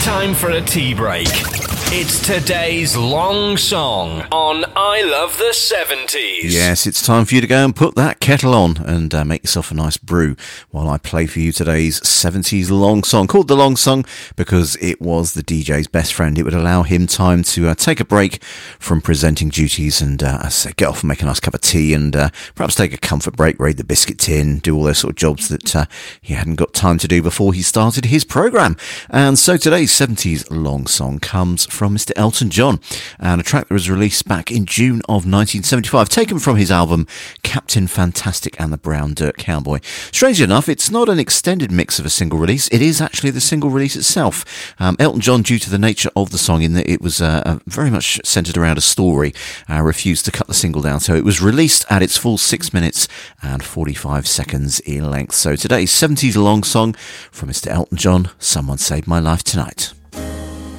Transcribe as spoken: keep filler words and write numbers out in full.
Time for a tea break. It's today's long song on I Love the seventies. Yes, it's time for you to go and put that kettle on and uh, make yourself a nice brew while I play for you today's seventies long song, called The Long Song because it was the D J's best friend. It would allow him time to uh, take a break from presenting duties and uh, say, get off and make a nice cup of tea and uh, perhaps take a comfort break, raid the biscuit tin, do all those sort of jobs that uh, he hadn't got time to do before he started his programme. And so today's seventies long song comes from from Mister Elton John, and a track that was released back in June of nineteen seventy-five, taken from his album Captain Fantastic and the Brown Dirt Cowboy. Strangely enough, it's not an extended mix of a single release, it is actually the single release itself. Um, Elton John, due to the nature of the song in that it was uh, very much centred around a story, uh, refused to cut the single down, so it was released at its full six minutes and forty-five seconds in length. So today's seventies long song from Mister Elton John, Someone Saved My Life Tonight.